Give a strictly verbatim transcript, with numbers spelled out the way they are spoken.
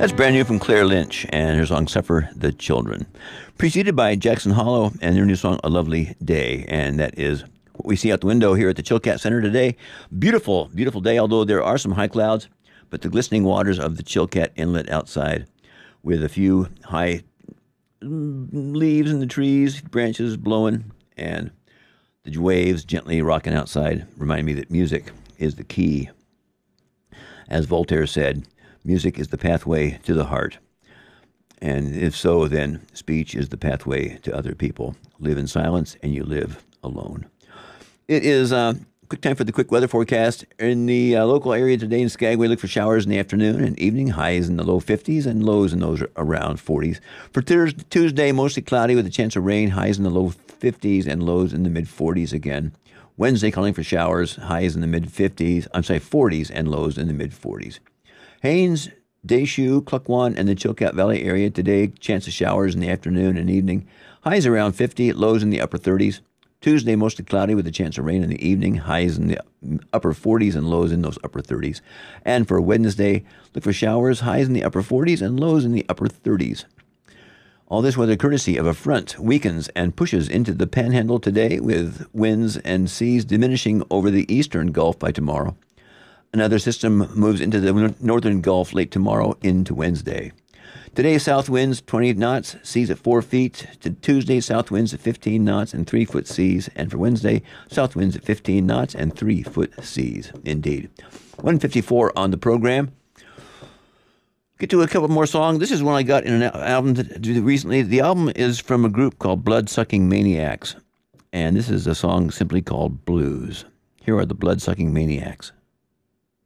That's brand new from Claire Lynch and her song Suffer the Children. Preceded by Jackson Hollow and their new song A Lovely Day. And that is what we see out the window here at the Chilkat Center today. Beautiful, beautiful day, although there are some high clouds, but the glistening waters of the Chilkat Inlet outside with a few high leaves in the trees, branches blowing, and the waves gently rocking outside remind me that music is the key. As Voltaire said, music is the pathway to the heart. And if so, then speech is the pathway to other people. Live in silence and you live alone. It is uh, quick time for the quick weather forecast. In the uh, local area today in Skagway, look for showers in the afternoon and evening. Highs in the low fifties and lows in those around forties. For Thursday, Tuesday, mostly cloudy with a chance of rain. Highs in the low fifties and lows in the mid forties again. Wednesday, calling for showers. Highs in the mid fifties. I'm sorry, forties and lows in the mid forties. Haines, Deschutes, Klukwan, and the Chilkat Valley area today. Chance of showers in the afternoon and evening. Highs around fifty, lows in the upper thirties. Tuesday, mostly cloudy with a chance of rain in the evening. Highs in the upper forties and lows in those upper thirties. And for Wednesday, look for showers. Highs in the upper forties and lows in the upper thirties. All this weather courtesy of a front weakens and pushes into the panhandle today with winds and seas diminishing over the eastern Gulf by tomorrow. Another system moves into the northern Gulf late tomorrow into Wednesday. Today, south winds twenty knots, seas at four feet. To Tuesday, south winds at fifteen knots and three foot seas. And for Wednesday, south winds at fifteen knots and three foot seas. Indeed. one fifty-four on the program. Get to a couple more songs. This is one I got in an album recently. The album is from a group called Bloodsucking Maniacs. And this is a song simply called Blues. Here are the Bloodsucking Maniacs.